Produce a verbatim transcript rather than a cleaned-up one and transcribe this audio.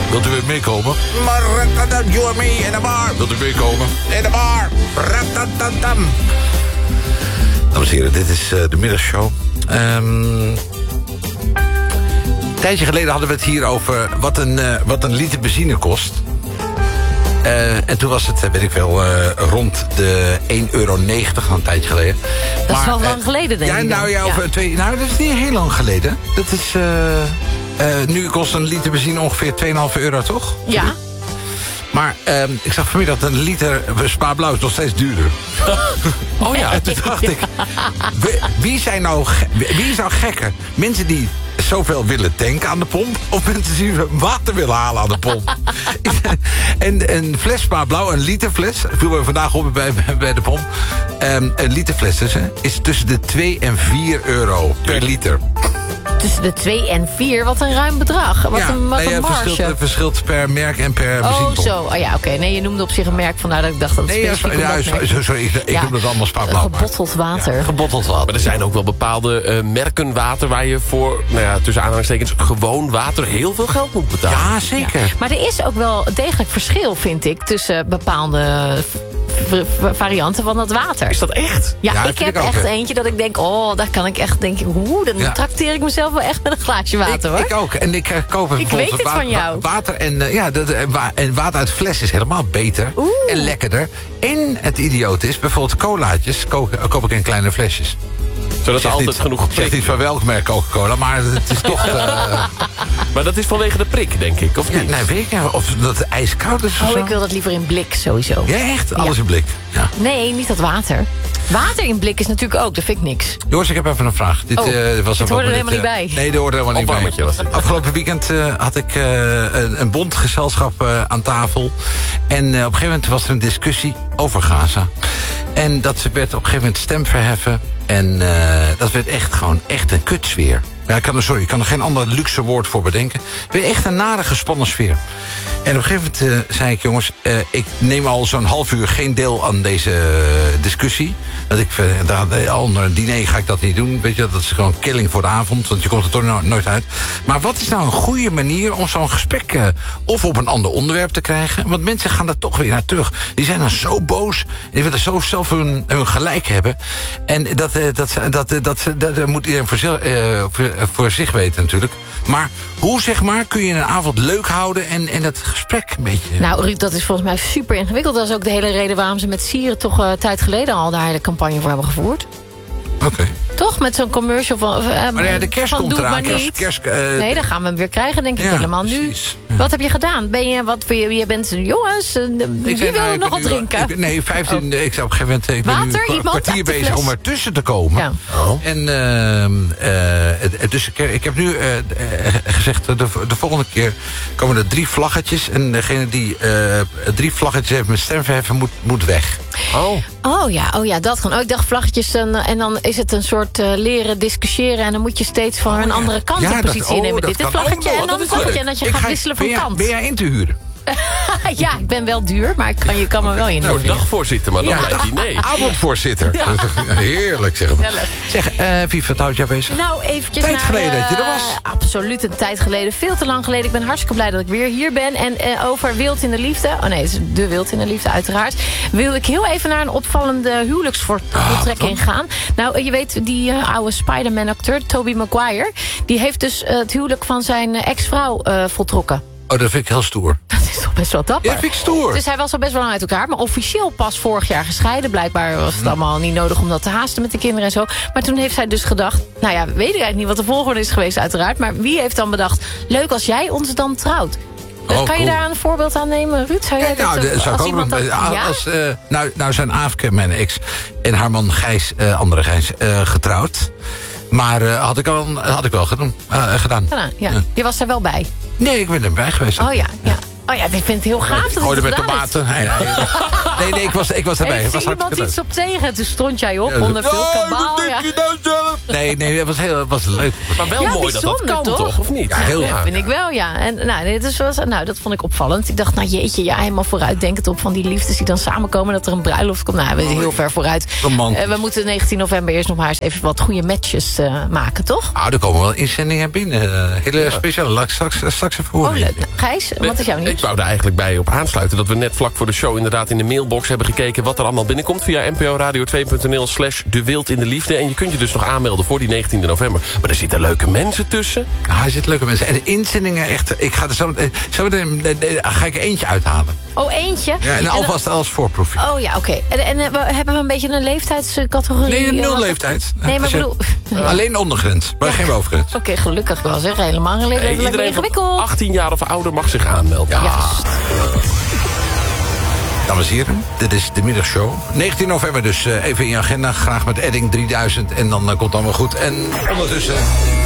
Wilt u weer meekomen? Maar you and me in de bar. Wilt u meekomen? In de bar. Ratatatam. Dames en heren, dit is uh, de middagshow. Um, een tijdje geleden hadden we het hier over wat een, uh, wat een liter benzine kost. Uh, en toen was het, weet ik veel, uh, rond de één euro negentig een tijdje geleden. Dat maar, is wel lang uh, geleden, denk ja, ik. Nou, ja, over ja. Twee, nou, dat is niet heel lang geleden. Dat is, uh, uh, nu kost een liter benzine ongeveer twee komma vijf euro, toch? Ja. Maar uh, ik zag vanmiddag dat een liter Spa Blauw is nog steeds duurder. Oh ja, en toen dacht ik, wie, wie, zijn nou, wie is nou gekker? Mensen die zoveel willen tanken aan de pomp, of mensen die water willen halen aan de pomp? En een fles Spa Blauw, een liter fles, viel we vandaag op bij, bij de pomp. Um, een liter fles dus, hè, is tussen de twee en vier euro per liter. Tussen de twee en vier, wat een ruim bedrag. Wat ja, een, wat nee, een marge. Het verschilt, verschilt per merk en per benzinepomp. Oh, zo. Oh ja, oké. Nee, je noemde op zich een merk, vandaar dat ik dacht dat het nee, specifiek ja, ja, sorry, sorry, sorry, ik, ik ja, noem het allemaal Spa Blauw. Gebotteld water. Ja, gebotteld water. Maar er zijn ook wel bepaalde uh, merken water waar je voor, nou ja, tussen aanhalingstekens, gewoon water heel veel geld moet betalen. Ja, zeker. Ja. Maar er is ook wel degelijk verschil, vind ik, tussen bepaalde varianten van dat water. Is dat echt? Ja, ja ik heb ik echt he. eentje dat ik denk, oh, daar kan ik echt denken, hoe, dan ja. trakteer ik mezelf wel echt met een glaasje water, ik, hoor. Ik ook. En ik uh, koop ik weet het water, van jou. Water en, uh, ja, dat, uh, wa en water uit fles is helemaal beter. Oeh. En lekkerder. En het idioot is, bijvoorbeeld colaatjes koop, uh, koop ik in kleine flesjes. Zodat er altijd niet, genoeg prik. Ik zeg niet van welk merk Coca-Cola, maar het is toch... Uh... Maar dat is vanwege de prik, denk ik, of niet? Ja, nee, weet ik niet. Of dat het ijskoud is of Oh, zo. ik wil dat liever in blik, sowieso. Ja, echt? Alles ja. in blik? Ja. Nee, niet dat water. Water in blik is natuurlijk ook, dat vind ik niks. Jongens, ik heb even een vraag. Dit, oh, uh, was het hoorde er helemaal dit, uh, niet bij. Nee, dat hoorde er helemaal niet bij. Was het. Afgelopen weekend uh, had ik uh, een, een bondgezelschap uh, aan tafel. En uh, op een gegeven moment was er een discussie over Gaza. En dat werd op een gegeven moment stemverheffen. En uh, dat werd echt gewoon echt een kutsfeer. Ja, ik kan er, sorry, ik kan er geen ander luxe woord voor bedenken. Het werd echt een nare gespannen sfeer. En op een gegeven moment uh, zei ik, jongens, uh, ik neem al zo'n half uur geen deel aan deze uh, discussie. Dat ik, uh, al naar een diner ga ik dat niet doen. Weet je, dat is gewoon killing voor de avond, want je komt er toch no nooit uit. Maar wat is nou een goede manier om zo'n gesprek uh, of op een ander onderwerp te krijgen? Want mensen gaan er toch weer naar terug. Die zijn dan zo boos. Die willen zo zelf hun, hun gelijk hebben. En dat, uh, dat, dat, dat, dat, dat, dat moet iedereen voor, uh, voor, voor zich weten natuurlijk. Maar hoe, zeg maar, kun je een avond leuk houden en, en het gesprek een beetje... Nou, Ruud, dat is volgens mij super ingewikkeld. Dat is ook de hele reden waarom ze met Sieren toch een uh, tijd geleden al daar hele campagne voor hebben gevoerd. Oké. Okay. Toch? Met zo'n commercial van... Uh, maar ja, de kerst van, komt doe eraan. Maar niet. Kerst, kerst, uh, nee, dan gaan we hem weer krijgen, denk ik, ja, helemaal precies. nu. Ja. Wat heb je gedaan? Ben je, wat, je, je bent, jongens, uh, wie wil nou, nog wat drinken? Ik, nee, vijftien, oh. ik zou op een gegeven moment... Ik Water, ben nu een kwartier bezig om ertussen te komen. Ja. Oh. En uh, uh, dus ik, ik heb nu uh, gezegd, de, de volgende keer komen er drie vlaggetjes. En degene die uh, drie vlaggetjes heeft met stemverheffen moet, moet weg. Oh. Oh ja, oh ja, dat gewoon. Oh, ik dacht vlaggetjes en, en dan is het een soort uh, leren discussiëren... en dan moet je steeds van oh, een andere ja. kant ja, een positie innemen. Oh, dit is vlaggetje oh, en dan een vlaggetje. En dat je ik gaat ga, wisselen van ben kant. Ben jij in te huren? Ja, ik ben wel duur, maar ik kan, je kan me wel in. Nou, dagvoorzitter, maar dan ja. bij het diner. Avondvoorzitter. Ja. Heerlijk, zeg maar. Zeg, uh, wie vertrouwt jou bezig? Nou, eventjes tijd naar... geleden uh, dat je er was. Absoluut, een tijd geleden. Veel te lang geleden. Ik ben hartstikke blij dat ik weer hier ben. En uh, over Wild in de Liefde... Oh nee, het is de Wild in de Liefde, uiteraard. Wil ik heel even naar een opvallende huwelijksvoltrekking oh, gaan. Nou, je weet, die uh, oude Spider-Man-acteur, Tobey Maguire... die heeft dus uh, het huwelijk van zijn uh, ex-vrouw uh, voltrokken. Oh, dat vind ik heel stoer. Dat is toch best wel dapper. Ja, vind ik stoer. Dus hij was al best wel lang uit elkaar. Maar officieel pas vorig jaar gescheiden. Blijkbaar was het allemaal niet nodig om dat te haasten met de kinderen en zo. Maar toen heeft zij dus gedacht... Nou ja, weet ik eigenlijk niet wat de volgorde is geweest uiteraard. Maar wie heeft dan bedacht... Leuk als jij ons dan trouwt. Oh, kan je cool. daar een voorbeeld aan nemen, Ruud? Zou jij ja, dat, nou, zou ik ook dat, ja? als, uh, nou, nou zijn Aafke, mijn ex... en haar man Gijs, uh, andere Gijs, uh, getrouwd. Maar uh, had, ik al, had ik wel gedaan. Uh, gedaan. Ja, ja. Ja. Je was er wel bij? Nee, ik ben erbij geweest. Oh ja, ja. Oh ja, ik vind het heel gaaf dat het Gooide met gedaan heeft. tomaten. Nee, nee, nee, nee, ik, was, ik was erbij. Het Heeft was er iemand hartstikke iets leuk. op tegen? Toen stond jij op Ja, onder veel ja, kabaal. wat Ja. denk je nou zelf? Nee, nee, het was, heel, het was leuk. Maar wel Ja, mooi dat dat bijzonder, kan, toch? toch? Of niet? Ja, heel Ja, vind ik wel, ja. En nou, dit is, was, nou, dat vond ik opvallend. Ik dacht, nou jeetje, ja, helemaal vooruitdenkend op van die liefdes die dan samenkomen, dat er een bruiloft komt. Nou, we zijn heel ver vooruit. Romantisch. Uh, we moeten negentien november eerst nog maar eens even wat goede matches uh, maken, toch? Nou, er komen wel inzendingen binnen. Uh, hele ja. speciale. Laat ik straks, straks even horen. Oh, leuk. Gijs, wat is jouw nieuws? Ik wou er eigenlijk bij op aansluiten dat we net vlak voor de show inderdaad in de mailbox hebben gekeken wat er allemaal binnenkomt via n p o radio twee punt n l slash de wild in de liefde. En je kunt je dus nog aanmelden voor die negentiende november. Maar er zitten leuke mensen tussen. Ah, er zitten leuke mensen. En de inzendingen echt. Ik ga er zo, zo meteen, ga ik eentje uithalen. Oh, eentje? Ja, en alvast als voorproefje. Oh ja, oké. Okay. En, en we, hebben we een beetje een leeftijdscategorie? Nee, nul leeftijd. Nee, maar ik bedoel... Alleen ondergrens, maar ja. geen bovengrens. Oké, okay, gelukkig wel zeg. Helemaal geen leeftijd. Hey, iedereen ingewikkeld. van achttien jaar of ouder mag zich aanmelden. Ja. ja. Dames en heren, dit is de middagshow. negentien november dus uh, even in je agenda. Graag met Edding drieduizend. En dan uh, komt het allemaal goed. En ondertussen...